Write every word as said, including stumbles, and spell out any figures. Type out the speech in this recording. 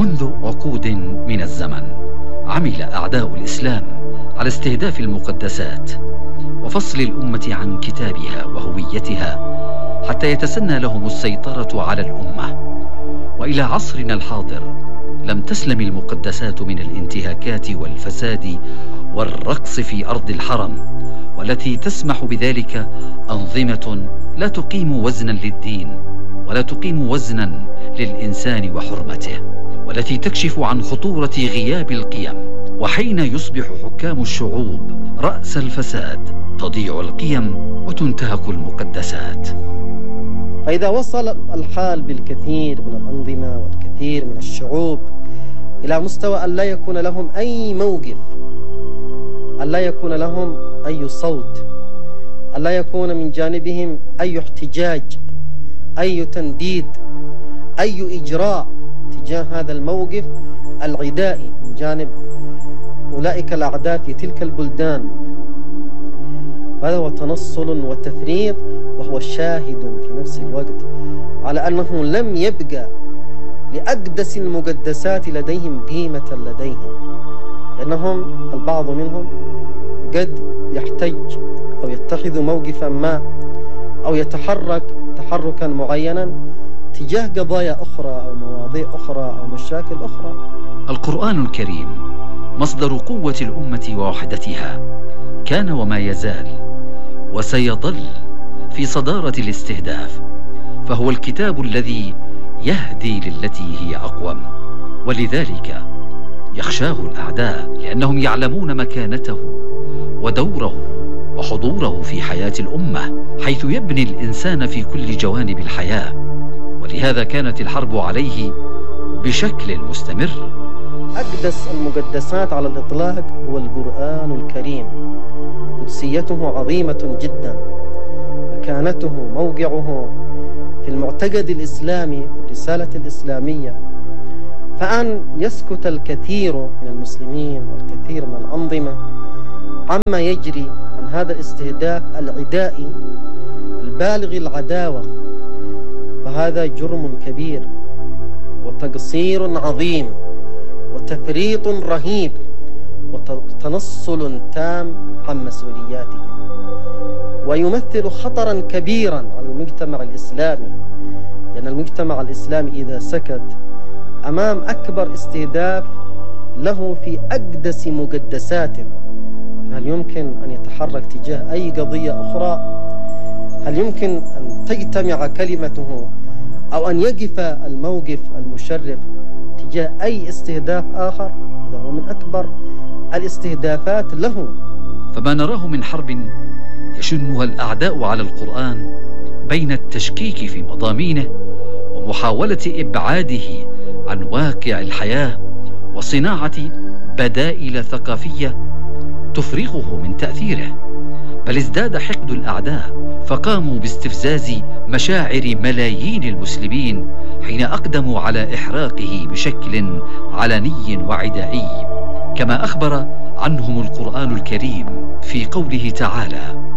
منذ عقود من الزمن عمل أعداء الإسلام على استهداف المقدسات وفصل الأمة عن كتابها وهويتها حتى يتسنى لهم السيطرة على الأمة. وإلى عصرنا الحاضر لم تسلم المقدسات من الانتهاكات والفساد والرقص في أرض الحرم، والتي تسمح بذلك أنظمة لا تقيم وزنا للدين ولا تقيم وزنا للإنسان وحرمته، والتي تكشف عن خطورة غياب القيم. وحين يصبح حكام الشعوب رأس الفساد تضيع القيم وتنتهك المقدسات. فإذا وصل الحال بالكثير من الأنظمة والكثير من الشعوب إلى مستوى أن لا يكون لهم أي موقف، أن لا يكون لهم أي صوت، أن لا يكون من جانبهم أي احتجاج، أي تنديد، أي إجراء تجاه هذا الموقف العدائي من جانب أولئك الأعداء في تلك البلدان، هذا هو تنصل وتفريط، وهو شاهد في نفس الوقت على أنه لم يبقى لأقدس المقدسات لديهم قيمة لديهم، لأنهم البعض منهم قد يحتج أو يتخذ موقفا ما أو يتحرك تحركا معينا تجاه قضايا أخرى أو مواضيع أخرى أو مشاكل أخرى. القرآن الكريم مصدر قوة الأمة ووحدتها، كان وما يزال وسيظل في صدارة الاستهداف، فهو الكتاب الذي يهدي للتي هي أقوم، ولذلك يخشاه الأعداء لأنهم يعلمون مكانته ودوره وحضوره في حياة الأمة، حيث يبني الإنسان في كل جوانب الحياة، ولهذا كانت الحرب عليه بشكل مستمر. أقدس المقدسات على الإطلاق هو القرآن الكريم، قدسيته عظيمة جدا، مكانته موقعه في المعتقد الإسلامي في الرسالة الإسلامية، فأن يسكت الكثير من المسلمين والكثير من الأنظمة عما يجري عن هذا الاستهداف العدائي البالغ العداوة، فهذا جرم كبير وتقصير عظيم وتفريط رهيب وتنصل تام عن مسؤولياتهم، ويمثل خطرا كبيرا على المجتمع الإسلامي، لأن المجتمع الإسلامي إذا سكت أمام أكبر استهداف له في أقدس مقدساته، هل يمكن أن يتحرك تجاه أي قضية أخرى؟ هل يمكن أن تجتمع كلمته أو أن يقف الموقف المشرف تجاه أي استهداف آخر؟ هذا هو من أكبر الاستهدافات له. فما نراه من حرب يشنها الأعداء على القرآن بين التشكيك في مضامينه ومحاولة إبعاده عن واقع الحياة وصناعة بدائل ثقافية تفرغه من تأثيره، بل ازداد حقد الأعداء فقاموا باستفزاز مشاعر ملايين المسلمين حين أقدموا على إحراقه بشكل علني وعدائي، كما أخبر عنهم القرآن الكريم في قوله تعالى: